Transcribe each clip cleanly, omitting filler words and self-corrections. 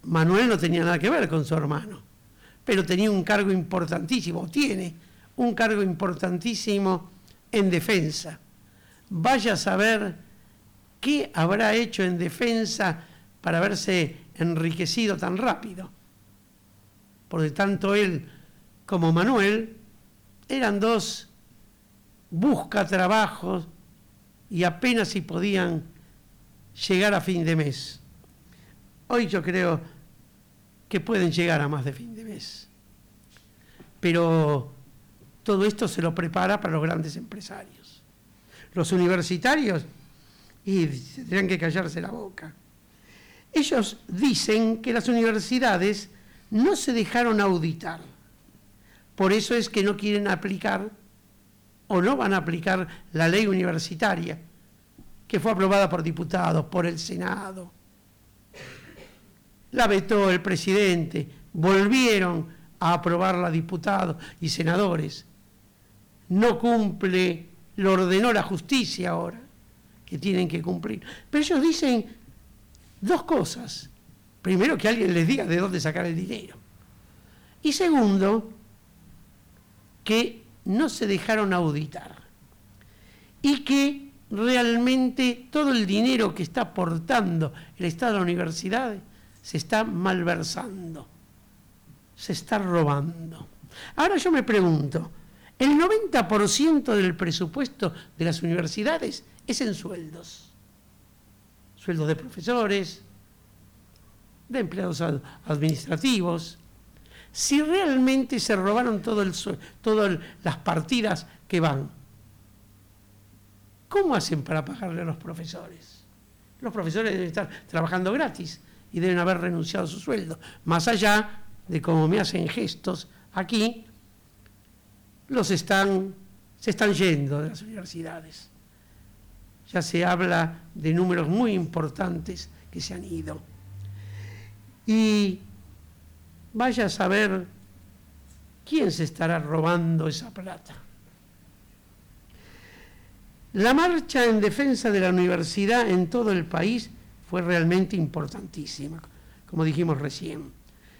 Manuel no tenía nada que ver con su hermano, pero tenía un cargo importantísimo, tiene un cargo importantísimo en defensa. Vaya a saber qué habrá hecho en defensa para haberse enriquecido tan rápido. Porque tanto él como Manuel eran dos buscatrabajos y apenas si podían llegar a fin de mes. Hoy yo creo que pueden llegar a más de fin de mes. Pero todo esto se lo prepara para los grandes empresarios. Los universitarios y tendrían que callarse la boca. Ellos dicen que las universidades no se dejaron auditar. Por eso es que no quieren aplicar o no van a aplicar la ley universitaria, que fue aprobada por diputados, por el Senado. La vetó el presidente, volvieron a aprobarla diputados y senadores. No cumple, lo ordenó la justicia ahora, que tienen que cumplir. Pero ellos dicen dos cosas. Primero, que alguien les diga de dónde sacar el dinero. Y segundo, que no se dejaron auditar. Y que realmente todo el dinero que está aportando el Estado a la universidad se está malversando, se está robando. Ahora yo me pregunto, el 90% del presupuesto de las universidades es en sueldos. Sueldos de profesores, de empleados administrativos. Si realmente se robaron todas las partidas que van, ¿cómo hacen para pagarle a los profesores? Los profesores deben estar trabajando gratis y deben haber renunciado a su sueldo. Más allá de cómo me hacen gestos aquí, se están yendo de las universidades. Ya se habla de números muy importantes que se han ido. Y vaya a saber quién se estará robando esa plata. La marcha en defensa de la universidad en todo el país fue realmente importantísima, como dijimos recién.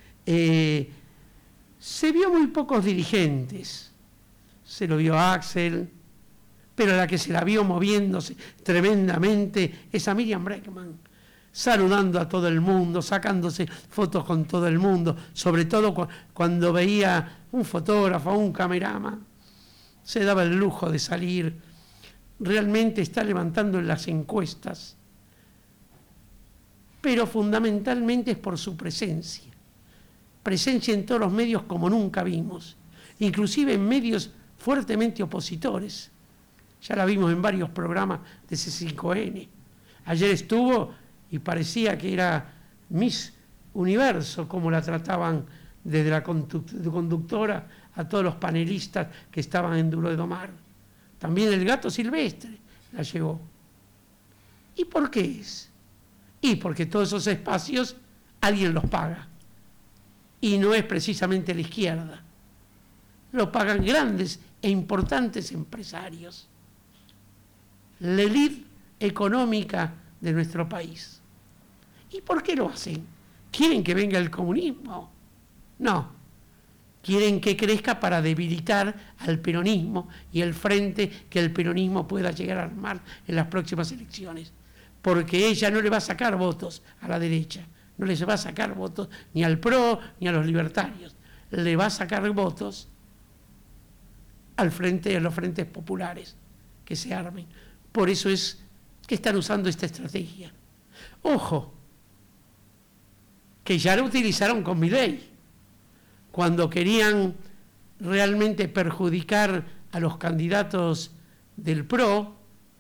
Se vio muy pocos dirigentes, se lo vio a Axel, pero la que se la vio moviéndose tremendamente es a Miriam Bregman, saludando a todo el mundo, sacándose fotos con todo el mundo, sobre todo cuando veía un fotógrafo, un cameraman, se daba el lujo de salir. Realmente está levantando en las encuestas, pero fundamentalmente es por su presencia en todos los medios como nunca vimos, inclusive en medios fuertemente opositores. Ya la vimos en varios programas de C5N. Ayer estuvo y parecía que era Miss Universo, como la trataban desde la conductora a todos los panelistas que estaban en Duro de Domar. También el Gato Silvestre la llevó. ¿Y por qué es? Y porque todos esos espacios alguien los paga. Y no es precisamente la izquierda. Lo pagan grandes e importantes empresarios. La élite económica de nuestro país. ¿Y por qué lo hacen? ¿Quieren que venga el comunismo? No. Quieren que crezca para debilitar al peronismo y el frente que el peronismo pueda llegar a armar en las próximas elecciones. Porque ella no le va a sacar votos a la derecha, no les va a sacar votos ni al PRO ni a los libertarios, le va a sacar votos al frente, a los frentes populares que se armen. Por eso es que están usando esta estrategia. Ojo, que ya lo utilizaron con Milei, cuando querían realmente perjudicar a los candidatos del PRO,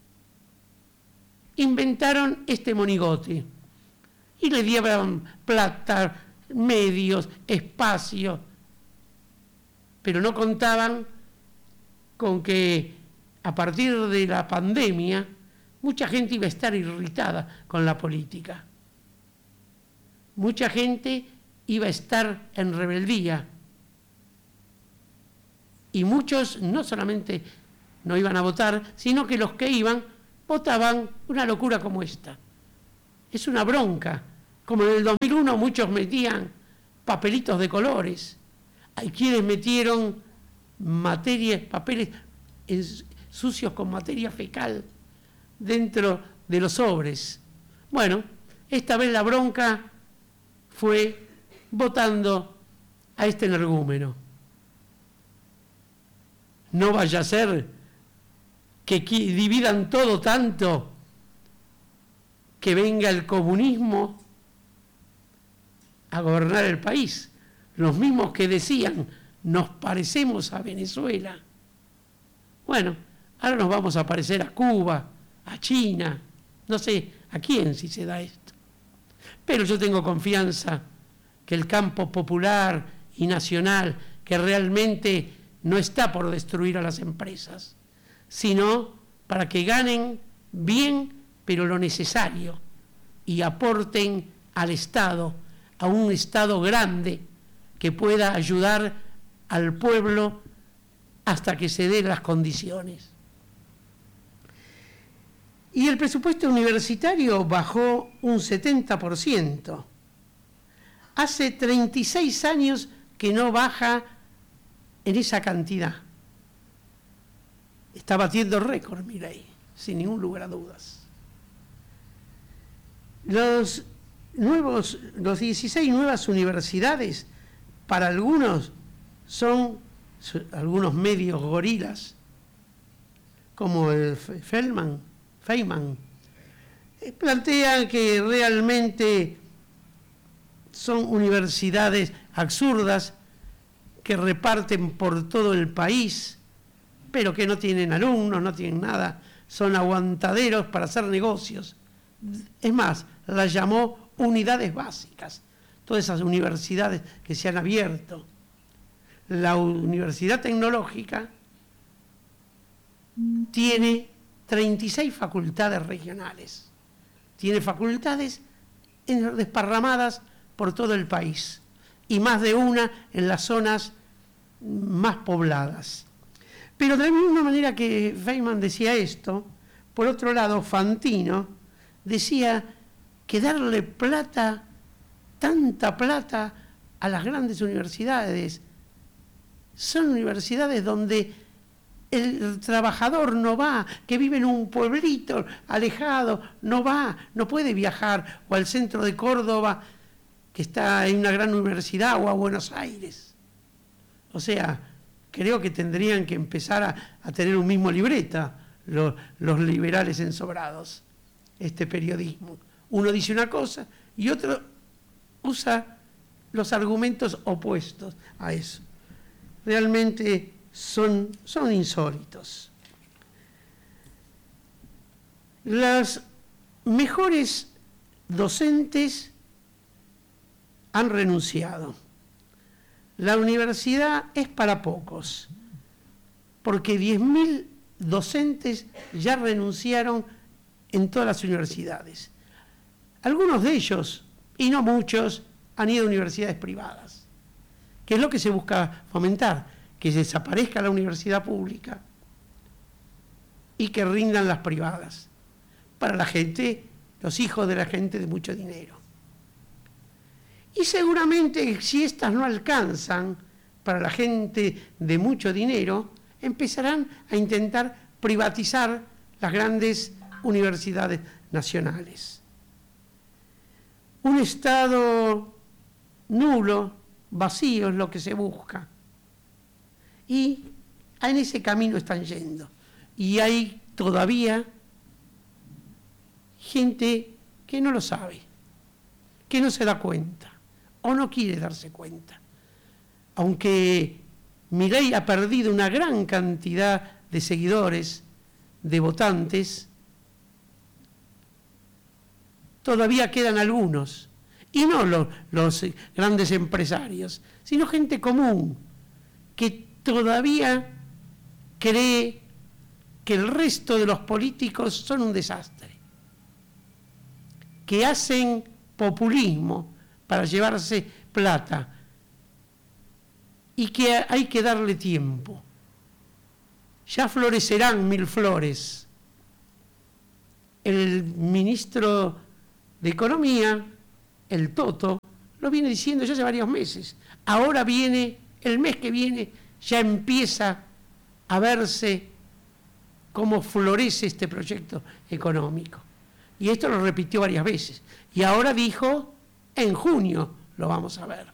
inventaron este monigote y le dieron plata, medios, espacio, pero no contaban con que a partir de la pandemia mucha gente iba a estar irritada con la política. Mucha gente iba a estar en rebeldía. Y muchos no solamente no iban a votar, sino que los que iban votaban una locura como esta. Es una bronca Como en el 2001 muchos metían papelitos de colores. Hay quienes metieron papeles sucios con materia fecal dentro de los sobres. Bueno, esta vez la bronca fue votando a este energúmeno. No vaya a ser que dividan todo tanto que venga el comunismo a gobernar el país. Los mismos que decían, nos parecemos a Venezuela. Bueno, ahora nos vamos a parecer a Cuba, a China, no sé a quién si se da esto. Pero yo tengo confianza que el campo popular y nacional, que realmente no está por destruir a las empresas, sino para que ganen bien, pero lo necesario, y aporten al Estado, a un Estado grande que pueda ayudar al pueblo hasta que se den las condiciones. Y el presupuesto universitario bajó un 70%. Hace 36 años que no baja en esa cantidad. Está batiendo récord, Milei, sin ningún lugar a dudas. Los 16 nuevas universidades, para algunos son algunos medios gorilas, como el Feynman, plantean que realmente son universidades absurdas que reparten por todo el país, pero que no tienen alumnos, no tienen nada, son aguantaderos para hacer negocios. Es más, las llamó unidades básicas, todas esas universidades que se han abierto. La Universidad Tecnológica tiene 36 facultades regionales, tiene facultades desparramadas por todo el país y más de una en las zonas más pobladas. Pero de la misma manera que Feynman decía esto, por otro lado Fantino decía que darle plata, tanta plata a las grandes universidades, son universidades donde el trabajador no va, que vive en un pueblito alejado, no va, no puede viajar o al centro de Córdoba, que está en una gran universidad, o a Buenos Aires. O sea, creo que tendrían que empezar a tener un mismo libreta los liberales ensobrados, este periodismo. Uno dice una cosa y otro usa los argumentos opuestos a eso. Realmente son insólitos. Las mejores docentes han renunciado. La universidad es para pocos, porque 10.000 docentes ya renunciaron en todas las universidades. Algunos de ellos, y no muchos, han ido a universidades privadas, que es lo que se busca fomentar, que desaparezca la universidad pública y que rindan las privadas, para la gente, los hijos de la gente de mucho dinero. Y seguramente si estas no alcanzan para la gente de mucho dinero, empezarán a intentar privatizar las grandes universidades nacionales. Un Estado nulo, vacío es lo que se busca. Y en ese camino están yendo. Y hay todavía gente que no lo sabe, que no se da cuenta o no quiere darse cuenta. Aunque Milei ha perdido una gran cantidad de seguidores, de votantes, todavía quedan algunos, y no los grandes empresarios, sino gente común, que todavía cree que el resto de los políticos son un desastre, que hacen populismo para llevarse plata y que hay que darle tiempo. Ya florecerán 1000 flores. El ministro de Economía el Toto, lo viene diciendo ya hace varios meses. Ahora viene, el mes que viene, ya empieza a verse cómo florece este proyecto económico. Y esto lo repitió varias veces. Y ahora dijo, en junio lo vamos a ver.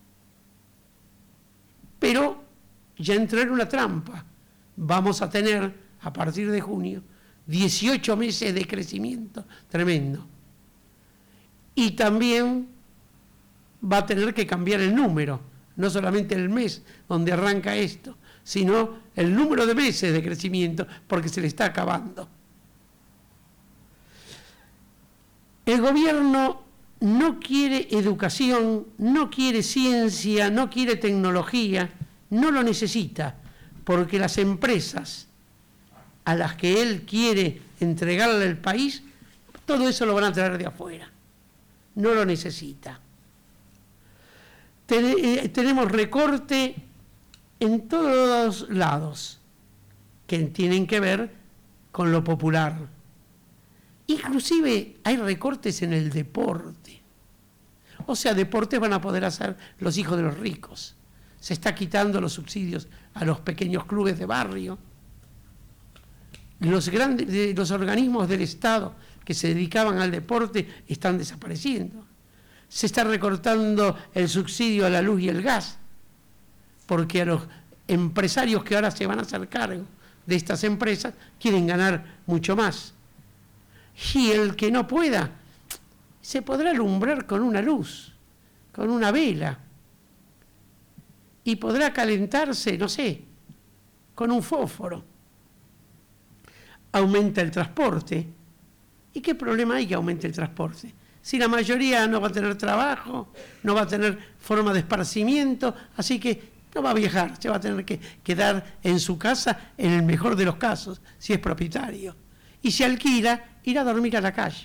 Pero ya entró en una trampa. Vamos a tener, a partir de junio, 18 meses de crecimiento tremendo. Y también va a tener que cambiar el número, no solamente el mes donde arranca esto, sino el número de meses de crecimiento, porque se le está acabando. El gobierno no quiere educación, no quiere ciencia, no quiere tecnología, no lo necesita, porque las empresas a las que él quiere entregarle el país, todo eso lo van a traer de afuera. No lo necesita. Tenemos recorte en todos lados que tienen que ver con lo popular. Inclusive hay recortes en el deporte. O sea, deportes van a poder hacer los hijos de los ricos. Se está quitando los subsidios a los pequeños clubes de barrio. Los organismos del Estado que se dedicaban al deporte están desapareciendo. Se está recortando el subsidio a la luz y el gas, porque a los empresarios que ahora se van a hacer cargo de estas empresas quieren ganar mucho más. Y el que no pueda, se podrá alumbrar con una luz, con una vela, y podrá calentarse, no sé, con un fósforo. Aumenta el transporte. ¿Y qué problema hay que aumente el transporte? Si la mayoría no va a tener trabajo, no va a tener forma de esparcimiento, así que no va a viajar, se va a tener que quedar en su casa en el mejor de los casos, si es propietario. Y si alquila, irá a dormir a la calle.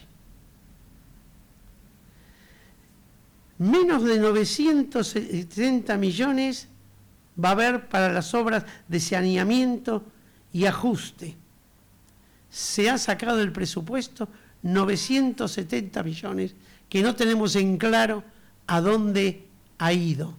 Menos de 970 millones va a haber para las obras de saneamiento y ajuste. Se ha sacado del presupuesto 970 millones que no tenemos en claro a dónde ha ido.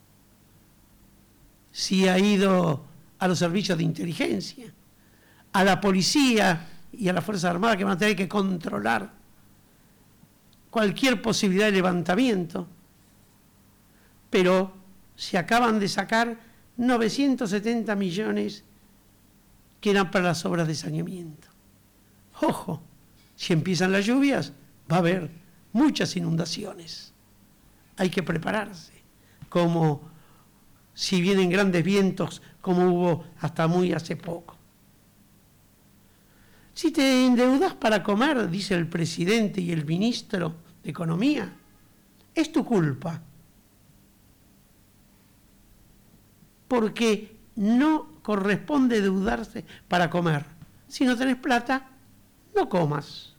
Si ha ido a los servicios de inteligencia, a la policía y a las Fuerzas Armadas, que van a tener que controlar cualquier posibilidad de levantamiento, pero se acaban de sacar 970 millones que eran para las obras de saneamiento. Ojo, si empiezan las lluvias, va a haber muchas inundaciones. Hay que prepararse, como si vienen grandes vientos, como hubo hasta muy hace poco. Si te endeudas para comer, dice el presidente y el ministro de Economía, es tu culpa. Porque no corresponde endeudarse para comer. Si no tenés plata, no comas.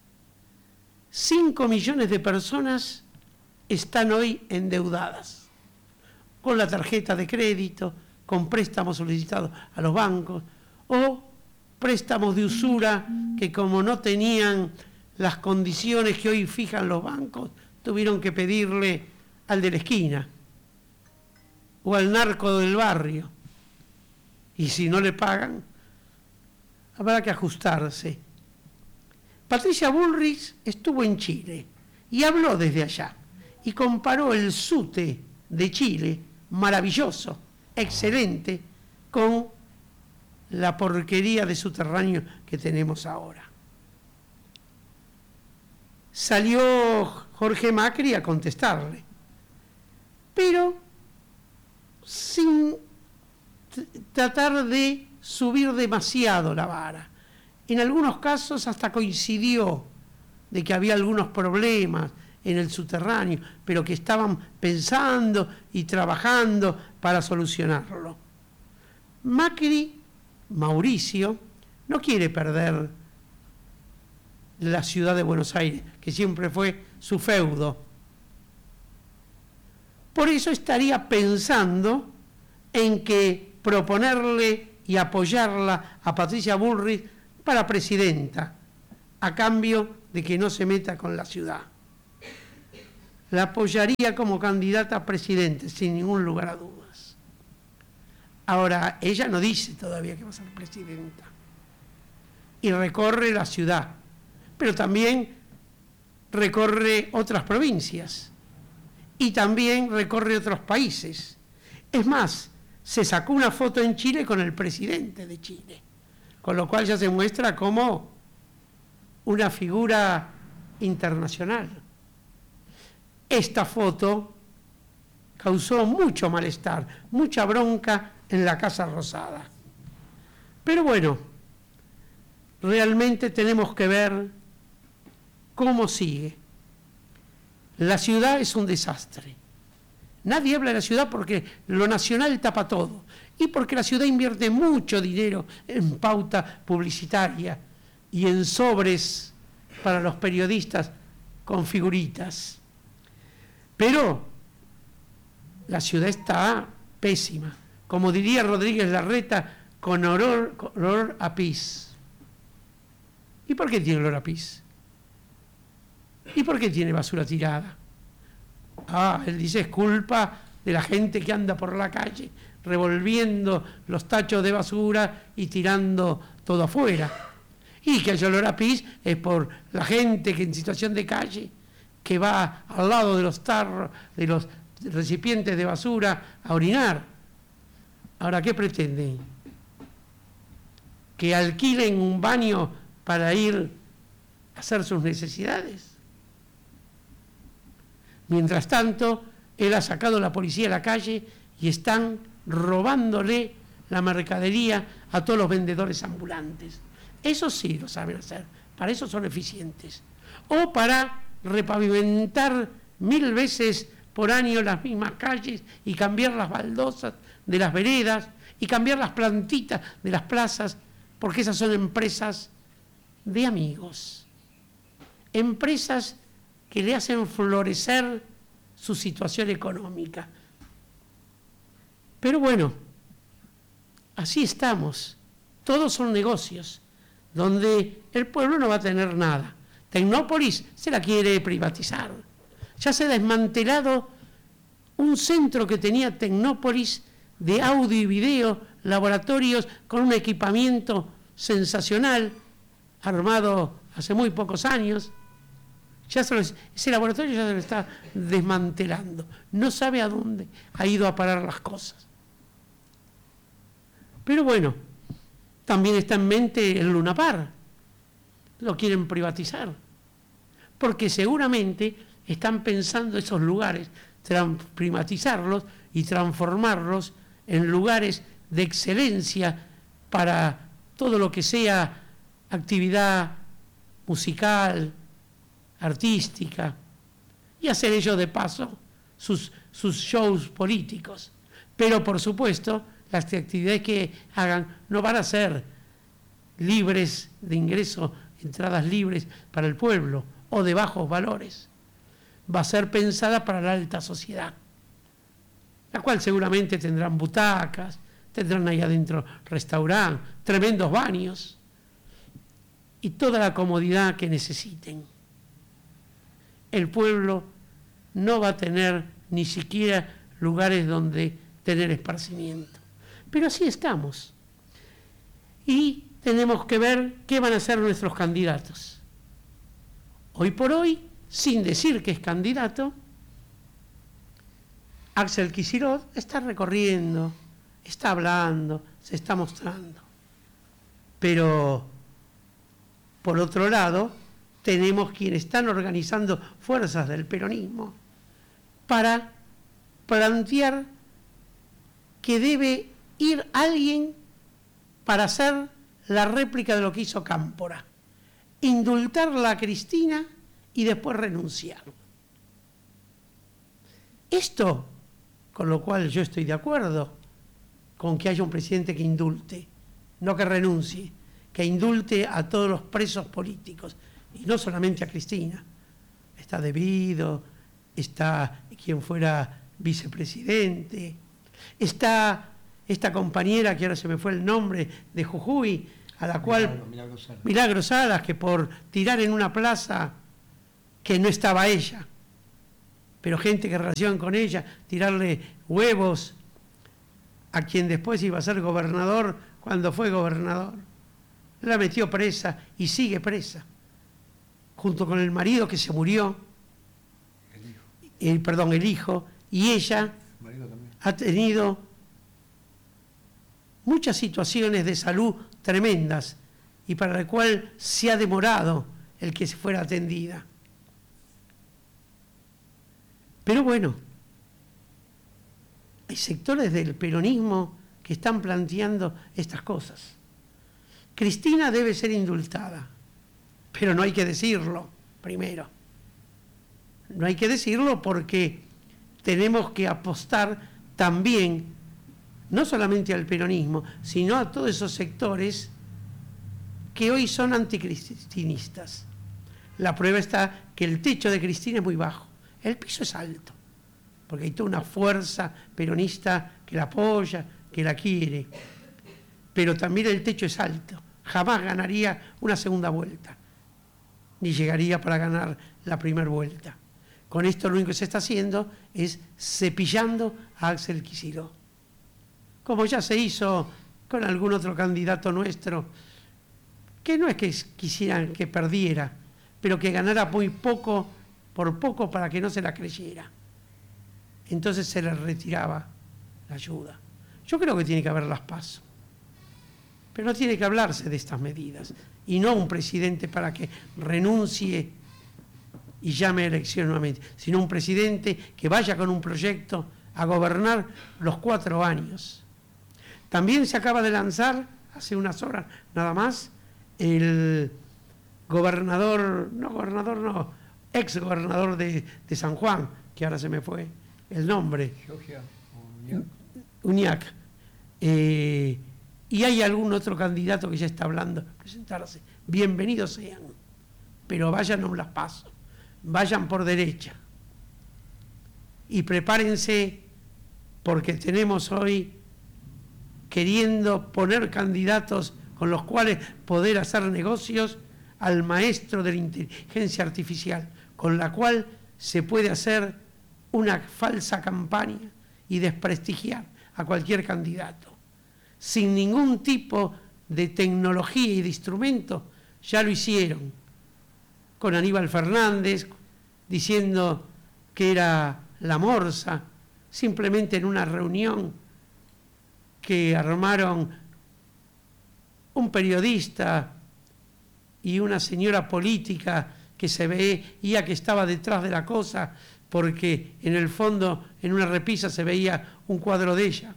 5 millones de personas están hoy endeudadas, con la tarjeta de crédito, con préstamos solicitados a los bancos, o préstamos de usura que como no tenían las condiciones que hoy fijan los bancos, tuvieron que pedirle al de la esquina o al narco del barrio. Y si no le pagan, habrá que ajustarse. Patricia Bullrich estuvo en Chile y habló desde allá y comparó el SUTE de Chile, maravilloso, excelente, con la porquería de subterráneo que tenemos ahora. Salió Jorge Macri a contestarle, pero sin tratar de subir demasiado la vara. En algunos casos hasta coincidió de que había algunos problemas en el subterráneo, pero que estaban pensando y trabajando para solucionarlo. Macri, Mauricio, no quiere perder la ciudad de Buenos Aires, que siempre fue su feudo. Por eso estaría pensando en que proponerle y apoyarla a Patricia Bullrich para presidenta, a cambio de que no se meta con la ciudad. la apoyaría como candidata a presidente, sin ningún lugar a dudas. Ahora, ella no dice todavía que va a ser presidenta. Y recorre la ciudad, pero también recorre otras provincias y también recorre otros países. Es más, se sacó una foto en Chile con el presidente de Chile, con lo cual ya se muestra como una figura internacional. Esta foto causó mucho malestar, mucha bronca en la Casa Rosada. Pero bueno, realmente tenemos que ver cómo sigue. La ciudad es un desastre. Nadie habla de la ciudad porque lo nacional tapa todo y porque la ciudad invierte mucho dinero en pauta publicitaria y en sobres para los periodistas con figuritas. Pero la ciudad está pésima. Como diría Rodríguez Larreta, con olor a pis. ¿Y por qué tiene olor a pis? ¿Y por qué tiene basura tirada? Él dice, es culpa de la gente que anda por la calle revolviendo los tachos de basura y tirando todo afuera. Y que haya olor a pis es por la gente que en situación de calle, que va al lado de los tarros, de los recipientes de basura a orinar. Ahora, ¿qué pretenden? ¿Que alquilen un baño para ir a hacer sus necesidades? Mientras tanto, él ha sacado a la policía a la calle y están robándole la mercadería a todos los vendedores ambulantes. Eso sí lo saben hacer, para eso son eficientes. O para repavimentar 1000 veces por año las mismas calles y cambiar las baldosas de las veredas y cambiar las plantitas de las plazas, porque esas son empresas de amigos. Empresas que le hacen florecer su situación económica. Pero bueno, así estamos. Todos son negocios, donde el pueblo no va a tener nada. Tecnópolis se la quiere privatizar. Ya se ha desmantelado un centro que tenía Tecnópolis de audio y video, laboratorios con un equipamiento sensacional, armado hace muy pocos años. Ese laboratorio ya se lo está desmantelando. No sabe a dónde ha ido a parar las cosas. Pero bueno, también está en mente el Luna Park. Lo quieren privatizar. Porque seguramente están pensando esos lugares, privatizarlos y transformarlos en lugares de excelencia para todo lo que sea actividad musical, artística, y hacer ellos de paso sus shows políticos. Pero por supuesto, las actividades que hagan no van a ser libres de ingreso, entradas libres para el pueblo o de bajos valores. Va a ser pensada para la alta sociedad, la cual seguramente tendrán butacas, tendrán ahí adentro restaurante, tremendos baños y toda la comodidad que necesiten. El pueblo no va a tener ni siquiera lugares donde tener esparcimiento. Pero así estamos. Y tenemos que ver qué van a hacer nuestros candidatos. Hoy por hoy, sin decir que es candidato, Axel Kicillof está recorriendo, está hablando, se está mostrando. Pero, por otro lado, tenemos quienes están organizando fuerzas del peronismo para plantear que debe ir alguien para hacer la réplica de lo que hizo Cámpora, indultarla a Cristina y después renunciar. Esto, con lo cual yo estoy de acuerdo con que haya un presidente que indulte, no que renuncie, que indulte a todos los presos políticos, y no solamente a Cristina. Está De Vido, está quien fuera vicepresidente, está esta compañera, que ahora se me fue el nombre, de Jujuy, a la cual Milagro Salas, que por tirar en una plaza que no estaba ella, pero gente que relacionan con ella, tirarle huevos a quien después iba a ser gobernador cuando fue gobernador. La metió presa y sigue presa, junto con el marido que se murió, el hijo, y ella ha tenido muchas situaciones de salud tremendas y para la cual se ha demorado el que se fuera atendida. Pero bueno, hay sectores del peronismo que están planteando estas cosas. Cristina debe ser indultada, pero no hay que decirlo primero. No hay que decirlo porque tenemos que apostar también, no solamente al peronismo, sino a todos esos sectores que hoy son anticristinistas. La prueba está que el techo de Cristina es muy bajo, el piso es alto, porque hay toda una fuerza peronista que la apoya, que la quiere, pero también el techo es alto. Jamás ganaría una segunda vuelta, ni llegaría para ganar la primera vuelta. Con esto lo único que se está haciendo es cepillando a Axel Kicillof, como ya se hizo con algún otro candidato nuestro, que no es que quisieran que perdiera, pero que ganara muy poco, por poco, para que no se la creyera. Entonces se le retiraba la ayuda. Yo creo que tiene que haber las PASO, pero no tiene que hablarse de estas medidas, y no un presidente para que renuncie y llame a elección nuevamente, sino un presidente que vaya con un proyecto a gobernar los 4 años. También se acaba de lanzar, hace unas horas nada más, el ex gobernador de San Juan, que ahora se me fue el nombre, Uñac. Y hay algún otro candidato que ya está hablando de presentarse. Bienvenidos sean, pero vayan a las PASO, vayan por derecha y prepárense, porque tenemos hoy queriendo poner candidatos con los cuales poder hacer negocios al maestro de la inteligencia artificial, con la cual se puede hacer una falsa campaña y desprestigiar a cualquier candidato. Sin ningún tipo de tecnología y de instrumento, ya lo hicieron con Aníbal Fernández, diciendo que era la morsa, simplemente en una reunión que armaron un periodista y una señora política que se veía que estaba detrás de la cosa, porque en el fondo, en una repisa, se veía un cuadro de ella.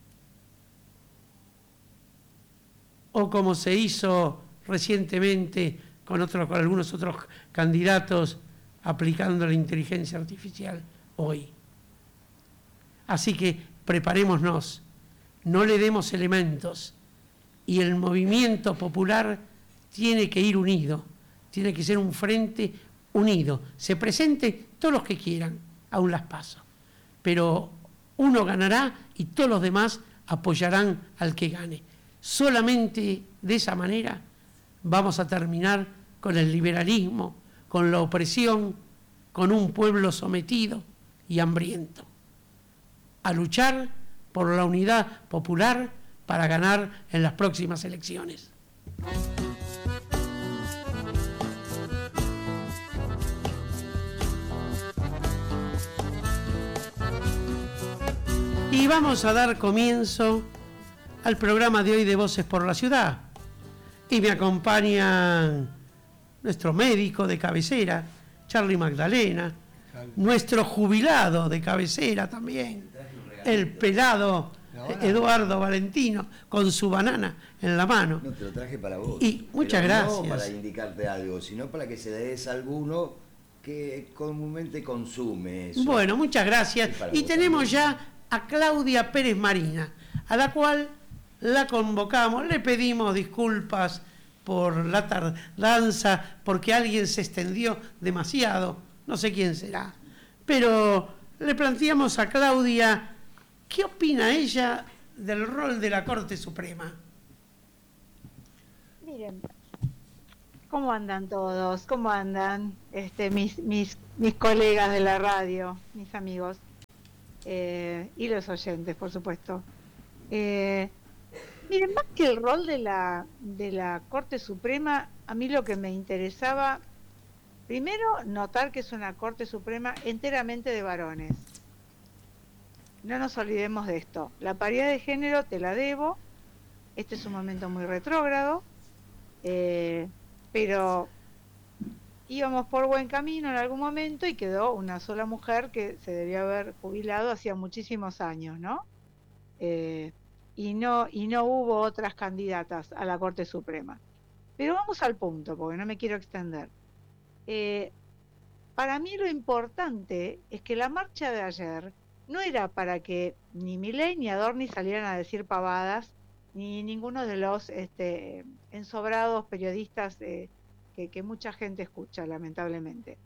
O como se hizo recientemente con algunos otros candidatos aplicando la inteligencia artificial hoy. Así que preparémonos, no le demos elementos, y el movimiento popular tiene que ir unido, tiene que ser un frente unido. Se presenten todos los que quieran, aún las PASO, pero uno ganará y todos los demás apoyarán al que gane. Solamente de esa manera vamos a terminar con el liberalismo, con la opresión, con un pueblo sometido y hambriento. A luchar por la unidad popular para ganar en las próximas elecciones. Y vamos a dar comienzo al programa de hoy de Voces por la Ciudad. Y me acompañan nuestro médico de cabecera, Charly Magdalena, nuestro jubilado de cabecera también, el pelado Eduardo Valentino, con su banana en la mano. No, te lo traje para vos. Y muchas gracias. No para indicarte algo, sino para que se le des a alguno que comúnmente consume eso. Bueno, muchas gracias. Y tenemos también ya a Claudia Pérez Marina, a la cual la convocamos, le pedimos disculpas por la tardanza, porque alguien se extendió demasiado, no sé quién será, pero le planteamos a Claudia qué opina ella del rol de la Corte Suprema. Miren, ¿Cómo andan todos? ¿Cómo andan mis colegas de la radio, mis amigos? Y los oyentes, por supuesto. Miren, más que el rol de la Corte Suprema, a mí lo que me interesaba, primero, notar que es una Corte Suprema enteramente de varones. No nos olvidemos de esto. La paridad de género te la debo. Este es un momento muy retrógrado, pero íbamos por buen camino en algún momento y quedó una sola mujer que se debió haber jubilado hacía muchísimos años, ¿no? Y no hubo otras candidatas a la Corte Suprema. Pero vamos al punto, porque no me quiero extender. Para mí lo importante es que la marcha de ayer no era para que ni Milei ni Adorni salieran a decir pavadas, ni ninguno de los ensobrados periodistas que mucha gente escucha, lamentablemente.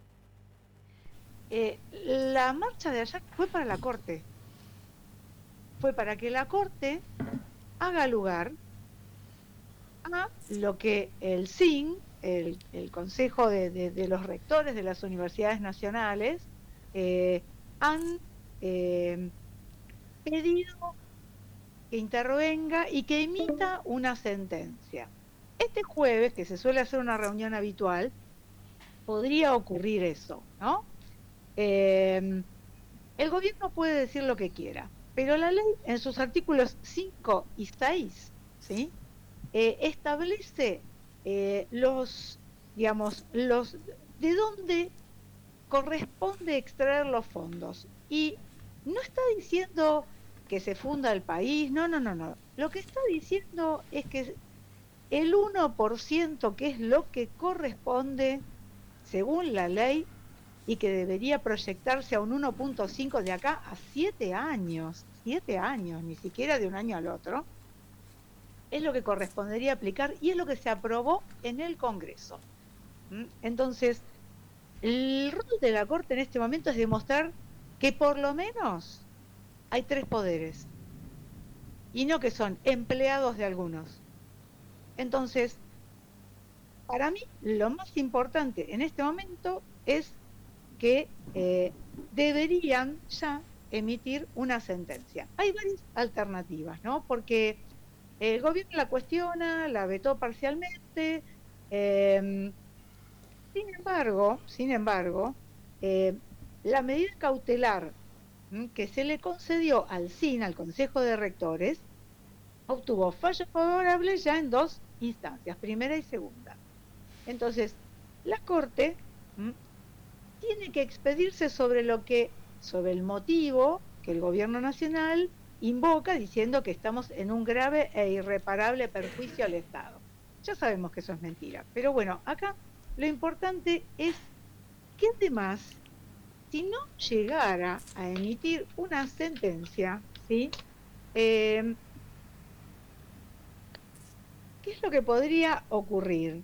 La marcha de ayer fue para la Corte. Fue para que la Corte haga lugar a lo que el CIN, el Consejo de los Rectores de las Universidades Nacionales, han pedido que intervenga y que emita una sentencia. Este jueves, que se suele hacer una reunión habitual, podría ocurrir eso, ¿no? El gobierno puede decir lo que quiera, pero la ley en sus artículos 5 y 6, ¿sí? Establece de dónde corresponde extraer los fondos. Y no está diciendo que se funda el país, no. Lo que está diciendo es que el 1%, que es lo que corresponde según la ley, y que debería proyectarse a un 1.5 de acá a 7 años, ni siquiera de un año al otro, es lo que correspondería aplicar y es lo que se aprobó en el Congreso. Entonces, el rol de la Corte en este momento es demostrar que por lo menos hay 3 poderes y no que son empleados de algunos. Entonces, para mí lo más importante en este momento es que deberían ya emitir una sentencia. Hay varias alternativas, ¿no? Porque el gobierno la cuestiona, la vetó parcialmente. Sin embargo, la medida cautelar que se le concedió al CIN, al Consejo de Rectores, obtuvo fallo favorable ya en 2 instancias, primera y segunda. Entonces, la Corte tiene que expedirse sobre el motivo que el gobierno nacional invoca diciendo que estamos en un grave e irreparable perjuicio al Estado. Ya sabemos que eso es mentira, pero bueno, acá lo importante es que además, si no llegara a emitir una sentencia, ¿sí? ¿Qué es lo que podría ocurrir?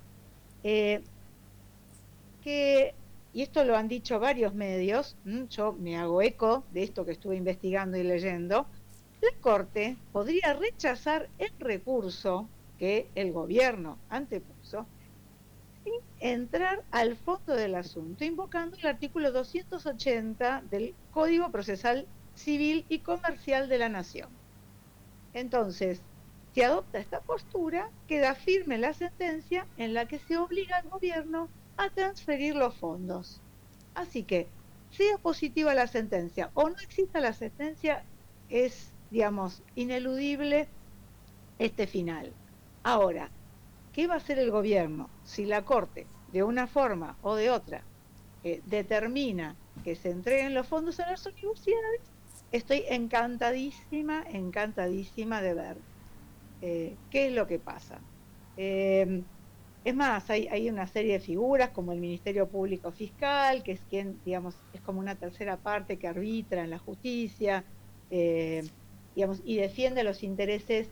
Y esto lo han dicho varios medios, yo me hago eco de esto que estuve investigando y leyendo, la Corte podría rechazar el recurso que el gobierno antepuso sin entrar al fondo del asunto, invocando el artículo 280 del Código Procesal Civil y Comercial de la Nación. Entonces, si adopta esta postura, queda firme la sentencia en la que se obliga al gobierno a transferir los fondos. Así que, sea positiva la sentencia o no exista la sentencia, es, digamos, ineludible este final. Ahora, ¿qué va a hacer el gobierno si la Corte, de una forma o de otra, determina que se entreguen los fondos a las universidades? Estoy encantadísima de ver qué es lo que pasa. Es más, hay una serie de figuras como el Ministerio Público Fiscal, que es quien, digamos, es como una tercera parte que arbitra en la justicia, digamos, y defiende los intereses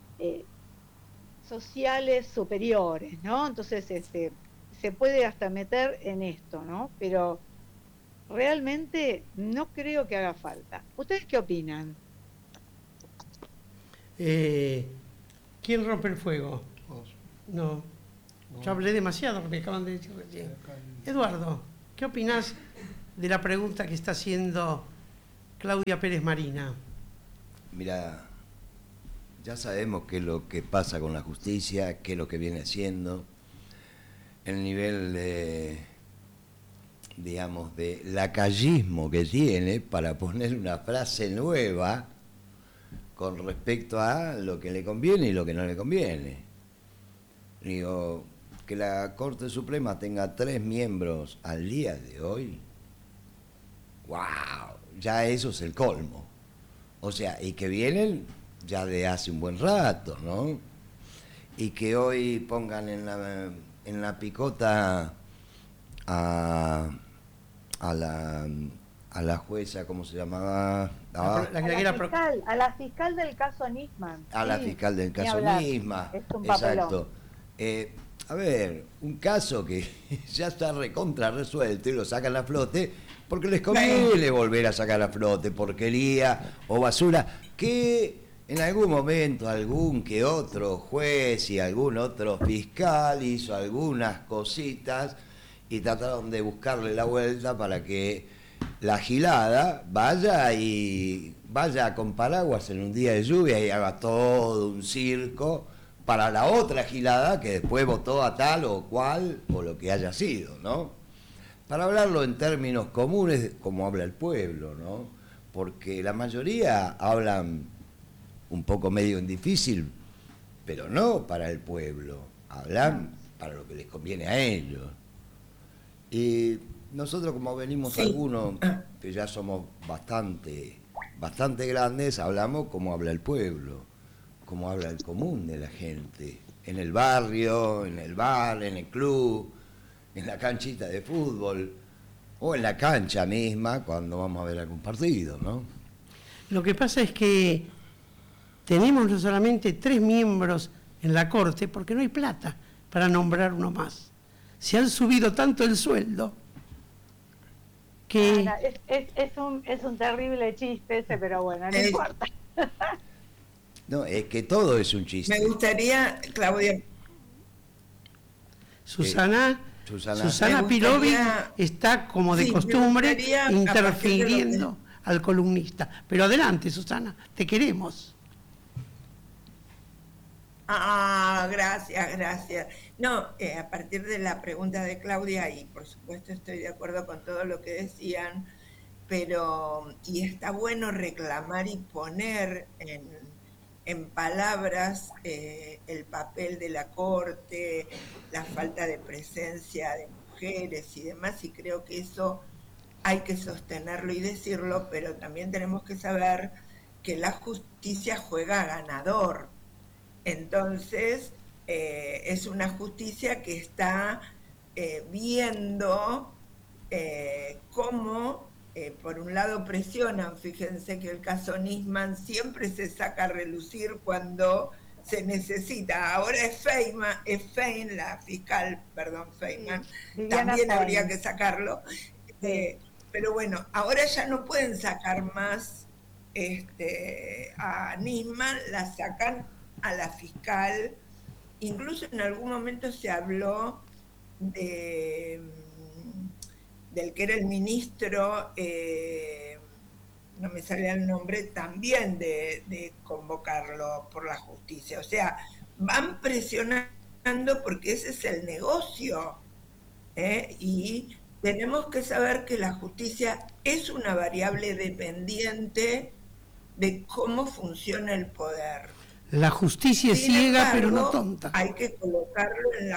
sociales superiores, ¿no? Entonces, se puede hasta meter en esto, ¿no? Pero realmente no creo que haga falta. ¿Ustedes qué opinan? ¿Quién rompe el fuego? No. Yo hablé demasiado, me acaban de decir recién. Eduardo, ¿qué opinás de la pregunta que está haciendo Claudia Pérez Marina? Mira, ya sabemos qué es lo que pasa con la justicia, qué es lo que viene haciendo, el nivel de, digamos, de lacayismo que tiene para poner una frase nueva con respecto a lo que le conviene y lo que no le conviene. Digo, que la Corte Suprema tenga 3 miembros al día de hoy, ¡wow! Ya eso es el colmo. O sea, y que vienen ya de hace un buen rato, ¿no? Y que hoy pongan en la picota a la jueza, ¿cómo se llamaba? A la fiscal del caso Nisman. A la fiscal del caso Nisman. Es un exacto. A ver, un caso que ya está recontra resuelto y lo sacan a flote porque les conviene volver a sacar a flote porquería o basura que en algún momento algún que otro juez y algún otro fiscal hizo algunas cositas y trataron de buscarle la vuelta para que la gilada vaya con paraguas en un día de lluvia y haga todo un circo para la otra gilada que después votó a tal o cual o lo que haya sido, ¿no? Para hablarlo en términos comunes, como habla el pueblo, ¿no? Porque la mayoría hablan un poco medio en difícil, pero no para el pueblo, hablan para lo que les conviene a ellos. Y nosotros, como venimos algunos, que ya somos bastante grandes, hablamos como habla el pueblo, como habla el común de la gente, en el barrio, en el bar, en el club, en la canchita de fútbol, o en la cancha misma cuando vamos a ver algún partido, ¿no? Lo que pasa es que tenemos no solamente 3 miembros en la Corte, porque no hay plata para nombrar uno más. Se han subido tanto el sueldo que... Es un terrible chiste ese, pero bueno, no importa. No, es que todo es un chiste. Me gustaría, Claudia... Susana Pirovi está, como de costumbre, interfiriendo al columnista. Pero adelante, Susana, te queremos. Gracias. No, a partir de la pregunta de Claudia, y por supuesto estoy de acuerdo con todo lo que decían, y está bueno reclamar y poner en palabras el papel de la Corte, la falta de presencia de mujeres y demás, y creo que eso hay que sostenerlo y decirlo, pero también tenemos que saber que la justicia juega ganador. Entonces, es una justicia que está viendo cómo, por un lado, presionan. Fíjense que el caso Nisman siempre se saca a relucir cuando se necesita. Ahora es Fein, la fiscal, Feynman, también habría que sacarlo. Pero bueno, ahora ya no pueden sacar más a Nisman, la sacan a la fiscal. Incluso en algún momento se habló del que era el ministro, no me sale el nombre, también de convocarlo por la justicia. O sea, van presionando porque ese es el negocio, y tenemos que saber que la justicia es una variable dependiente de cómo funciona el poder. La justicia es ciega, pero no tonta. Hay que colocarlo en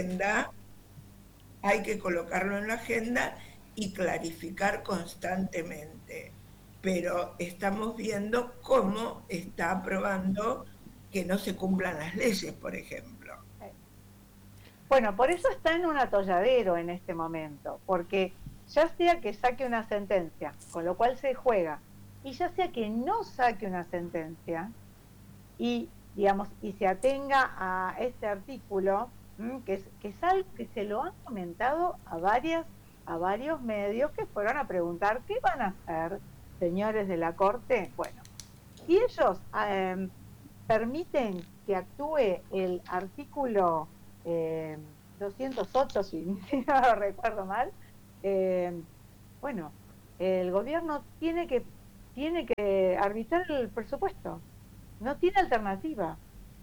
la agenda, y clarificar constantemente. Pero estamos viendo cómo está aprobando que no se cumplan las leyes, por ejemplo. Bueno, por eso está en un atolladero en este momento, porque ya sea que saque una sentencia, con lo cual se juega, y ya sea que no saque una sentencia, y se atenga a este artículo, que es algo que se lo han comentado a varios medios que fueron a preguntar qué van a hacer, señores de la Corte. Bueno, si ellos permiten que actúe el artículo 208, si no lo recuerdo mal, bueno, el gobierno tiene que arbitrar el presupuesto, no tiene alternativa.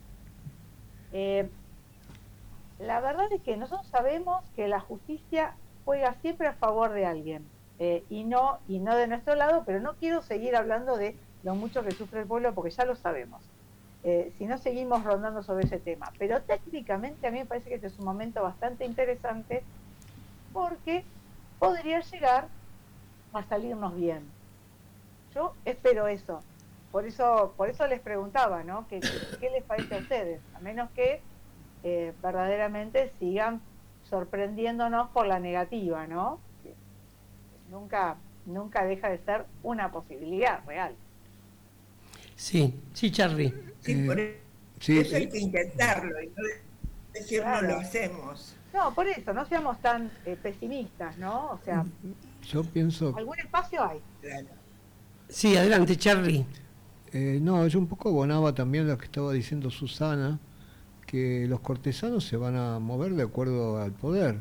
La verdad es que nosotros sabemos que la justicia juega siempre a favor de alguien, y no de nuestro lado, pero no quiero seguir hablando de lo mucho que sufre el pueblo porque ya lo sabemos. Si no seguimos rondando sobre ese tema. Pero técnicamente a mí me parece que este es un momento bastante interesante porque podría llegar a salirnos bien. Yo espero eso. Por eso les preguntaba, ¿no? ¿Qué les parece a ustedes? A menos que verdaderamente sigan sorprendiéndonos por la negativa, ¿no? Que nunca deja de ser una posibilidad real. Sí, Charlie. Sí, por eso hay que intentarlo y no decir claro, no lo hacemos. No, por eso, no seamos tan pesimistas, ¿no? O sea, yo pienso... algún espacio hay. Claro. Sí, adelante, Charlie. No, yo un poco abonaba también lo que estaba diciendo Susana, que los cortesanos se van a mover de acuerdo al poder.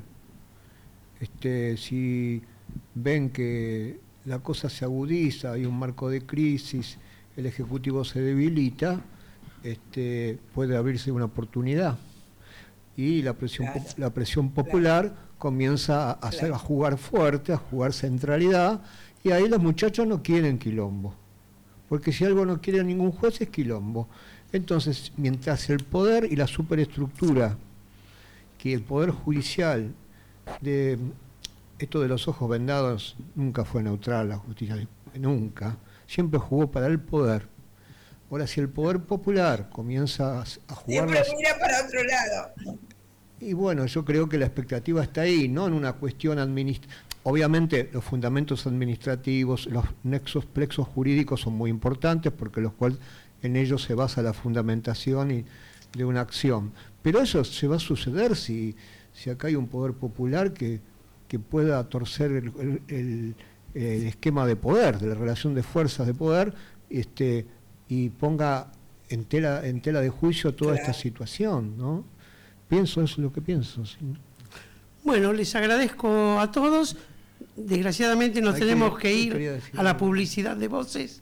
Si ven que la cosa se agudiza, hay un marco de crisis, el Ejecutivo se debilita, puede abrirse una oportunidad. Y la presión popular comienza a jugar fuerte, a jugar centralidad, y ahí los muchachos no quieren quilombo. Porque si algo no quiere ningún juez es quilombo. Entonces, mientras el poder y la superestructura, que el poder judicial, esto de los ojos vendados nunca fue neutral, la justicia nunca, siempre jugó para el poder. Ahora, si el poder popular comienza a jugar... Siempre mira para otro lado. Y bueno, yo creo que la expectativa está ahí, no en una cuestión administrativa. Obviamente los fundamentos administrativos, los plexos jurídicos son muy importantes porque en ellos se basa la fundamentación de una acción. Pero eso se va a suceder si acá hay un poder popular que pueda torcer el esquema de poder, de la relación de fuerzas de poder, y ponga en tela de juicio toda esta situación, ¿no? Eso es lo que pienso. ¿Sí? Bueno, les agradezco a todos. Desgraciadamente nos tenemos que ir a la publicidad de Voces.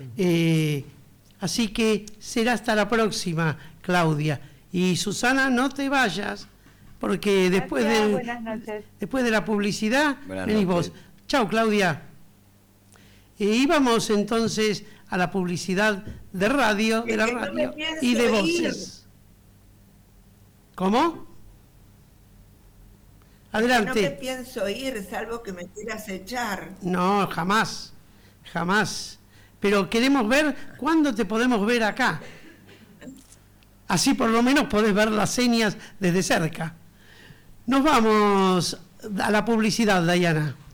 Así que será hasta la próxima, Claudia. Y Susana, no te vayas, porque después de la publicidad venís vos. Chau, Claudia. Y vamos entonces a la publicidad de radio, de la radio y de Voces. ¿Cómo? Adelante. No me pienso ir, salvo que me quieras echar. No, jamás. Pero queremos ver cuándo te podemos ver acá. Así por lo menos podés ver las señas desde cerca. Nos vamos a la publicidad, Dayana.